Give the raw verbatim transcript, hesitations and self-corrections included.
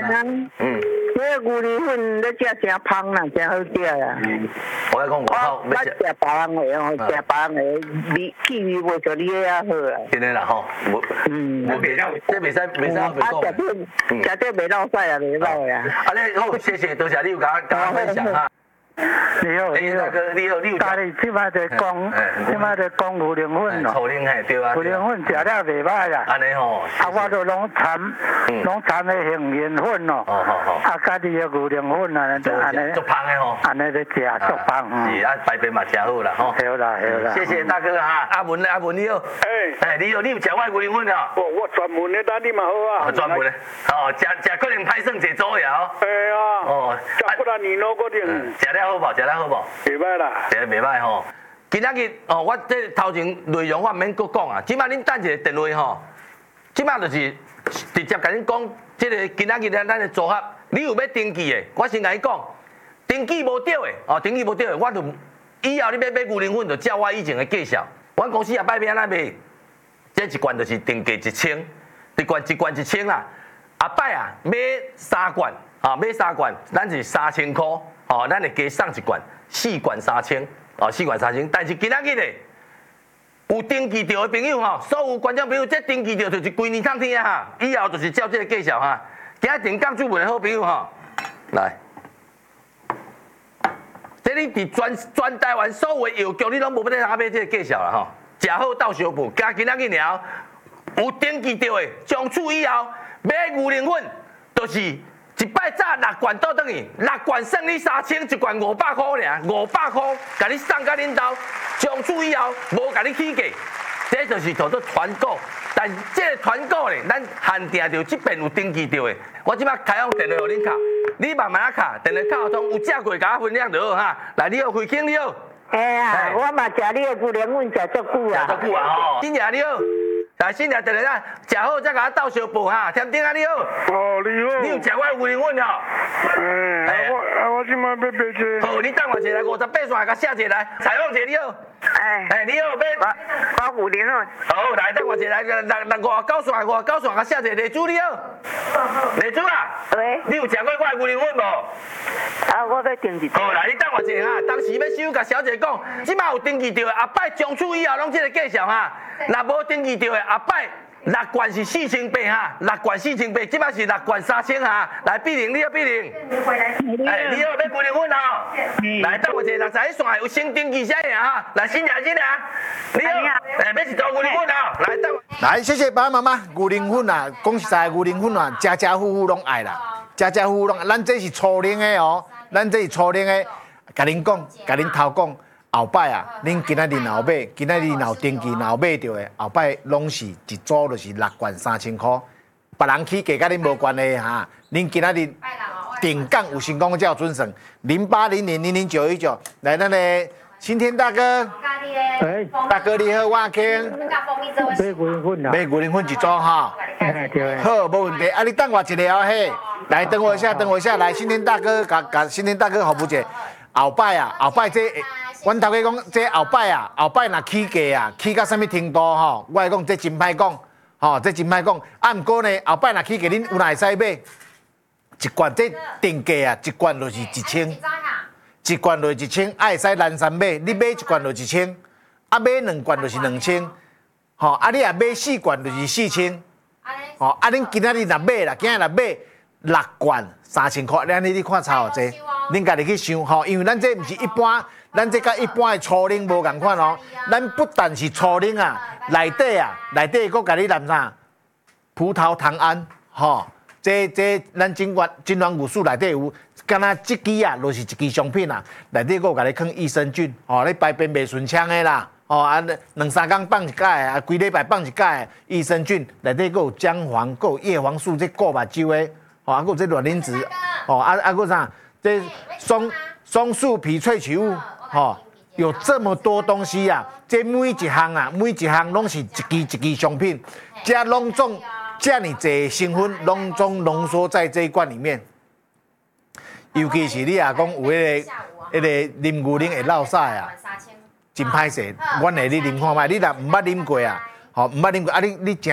啦。嗯。这牛奶粉你食真芳啦，真好食啦。 我来讲外口， 我食别人的哦，食别人的味气味袂像你遐好啦。 真的啦吼，我嗯，我袂晓，这袂使袂使我袂讲。食这袂落晒啊，袂落呀。 啊，你好，谢谢，多谢你有甲甲我分享哈。 你好， 你好，你好，你好。 家里即摆在讲，即摆在讲牛奶粉咯。 粗奶嘿，对啊。 牛奶粉食了袂歹啦。 安尼吼。 啊，我都拢掺，拢掺的杏仁粉咯。 哦好好。 啊，家己的牛奶粉啊，就安尼。 足芳的吼。 安尼咧食足芳。 是啊，排便嘛真好啦吼。 好啦好啦。 谢谢大哥哈，阿文阿文你好。哎。哎，你好，你有食我牛奶粉哦？ 我我专门的，等你嘛好啊。 专门的。哦，食食可能歹算一组呀。 哎呀。哦。食不然你攞嗰啲。 食了好无？食了好无？ 袂歹啦， 食袂歹吼。今仔日哦，我这头前内容我免搁讲啊，即摆恁等一个电话吼，即摆就是直接甲恁讲，即个今仔日咱咱的组合，你有要登记的，我先甲你讲，登记无对的哦，登记无对的，我就以后你要买牛奶粉，就照我以前的介绍，阮公司也摆要安怎卖，这一罐就是定价一千，一罐一罐一千啦，后摆啊买三罐啊买三罐，咱是三千块。哦，咱会加送一罐，四罐三千，哦，四罐三千。但是今仔日咧，有登记到的朋友吼，所有观众朋友，这登记到就是规年通天啊哈，以后就是照这个介绍哈。今仔电讲主文的好朋友吼，来，这你伫全全台湾所有的药局，你拢无要得阿买这个介绍啦吼，食好到相补。加今仔日了，有登记到的，从此以后买牛奶粉都是。一摆早六罐倒转去，六罐算你三千，一罐五百块尔，五百块，甲你送到恁兜，从此以后无甲你起价，这就是叫做团购。但这个团购咧，咱限定着这边有登记到的，我即摆开放电话互恁敲，你慢慢啊敲，电话敲通有正过，甲我分享就好哈。来，你好，慧卿你好。 哎呀，我嘛食你的牛奶粉食足久啊。 食足久啊吼。新爷你好。来，新娘，等下啦，食好再甲我倒相报哈。添丁啊，你好。 哦，你好。 你有食我牛奶粉哦？ 哎，我啊，我即摆要买这。 好，你等我一下来，五十八线甲写一下来。采访者你好。哎。哎，你好， 要我牛奶粉。 好，来等我一下来，六六六五九线，五九线甲写一下。丽珠你好。丽珠啊。 喂。 你有食过我牛奶粉无？ 啊，我要登记。 好，来，你等我一下哈。当时要收甲小姐讲，即摆有登记到的，后摆从此以后拢这个介绍哈。若无登记到的，后摆六罐是四千八哈，六罐四千八，即摆是六罐三千哈。来，碧玲，你好，碧玲。哎，你好，要牛奶粉哦。来，等我一下，六十一线有先登记啥样哈？来，新娘，新娘，你好，哎，要是做牛奶粉哦。来，等。 来，谢谢爸爸妈妈，牛奶粉啊，讲实在，牛奶粉啊，家家户户拢爱啦，家家户户拢，咱这是初零的哦，咱这是初零的，甲恁讲，甲恁头讲。后摆啊，恁今仔日若买，今仔日若登记若买着的，后摆拢是一组就是六罐三千块，别人起价甲恁无关系哈。恁今仔日定岗有成功才有准算，零八零零零零九一九，来咱的新天大哥， 哎， 大哥你好，我阿卿， 买牛奶粉啊， 买牛奶粉一组哈，好，无问题，啊你等我一下哦嘿，来等我一下，等我一下，来新天大哥，甲甲新天大哥服务者，后摆啊，后摆这。阮头家讲，这后摆啊，后摆若起价啊，起到什么程度吼？我来讲，这真歹讲，吼，这真歹讲。啊，毋过呢，后摆若起价，恁有哪会使买？一罐这定价啊，一罐就是一千，一罐就是一千，啊会使蓝山买，你买一罐就一千，啊买两罐就是两千，吼，啊你若买四罐就是四千，吼，啊恁今仔日若买啦，今日若买六罐三千块，安尼你看差偌济？恁家己去想吼，因为咱这毋是一般。咱这甲一般的初冷无共款哦，咱不但是初冷啊，内底啊，内底佫甲你淋啥？葡萄糖胺，吼，这这咱精元精元有素内底有，敢若即支啊，就是一支商品啊，内底佫有甲你放益生菌，吼，你排便袂顺畅的啦，吼啊，两三工放一届啊，规礼拜放一届益生菌，内底佫有姜黄，佫有叶黄素，这顾目睭的，吼，啊，佫有这卵磷脂，吼，啊啊，佫啥？这松松树皮萃取物。吼，有这么多东西啊！这每一项啊，每一项拢是一支一支商品，这拢总这么侪成分，拢总浓缩在这一罐里面。尤其是你啊讲有迄个迄个啉牛奶会落屎啊，真歹势。阮会你啉看卖，你若毋捌啉过啊，吼毋捌啉过啊，你你